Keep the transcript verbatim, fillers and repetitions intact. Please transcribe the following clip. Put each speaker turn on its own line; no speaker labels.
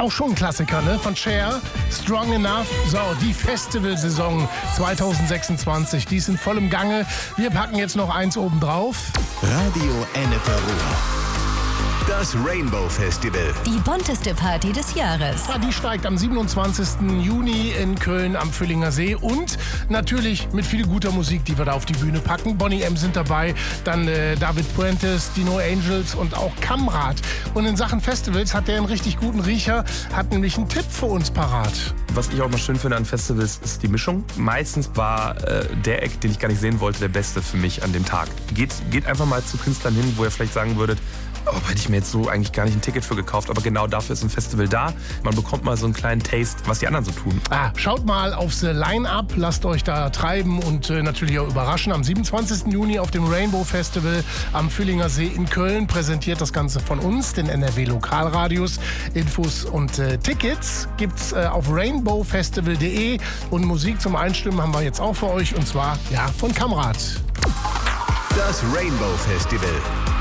Auch schon ein Klassiker, ne? Von Cher, Strong Enough. So, die Festivalsaison zwanzig sechsundzwanzig, die ist in vollem Gange. Wir packen jetzt noch eins oben drauf.
Radio Ennepe Ruhr. Das Rainbow Festival.
Die bunteste Party des Jahres.
Ja, die steigt am siebenundzwanzigsten Juni in Köln am Völlinger See und natürlich mit viel guter Musik, die wir da auf die Bühne packen. Boney M sind dabei, dann äh, David Puentes, die No Angels und auch Kamrat. Und in Sachen Festivals hat der einen richtig guten Riecher, hat nämlich einen Tipp für uns parat.
Was ich auch mal schön finde an Festivals, ist die Mischung. Meistens war äh, der Act, den ich gar nicht sehen wollte, der beste für mich an dem Tag. Geht, geht einfach mal zu Künstlern hin, wo ihr vielleicht sagen würdet, oh, hätte ich mir jetzt so eigentlich gar nicht ein Ticket für gekauft. Aber genau dafür ist ein Festival da. Man bekommt mal so einen kleinen Taste, was die anderen so tun.
Ah, schaut mal aufs Line-Up, lasst euch da treiben und äh, natürlich auch überraschen. Am siebenundzwanzigsten Juni auf dem Rainbow Festival am Völlinger See in Köln präsentiert das Ganze von uns, den N R W Lokalradios. Infos und äh, Tickets gibt's äh, auf rainbow festival punkt de und Musik zum Einstimmen haben wir jetzt auch für euch und zwar ja von Kamrat.
Das Rainbow Festival.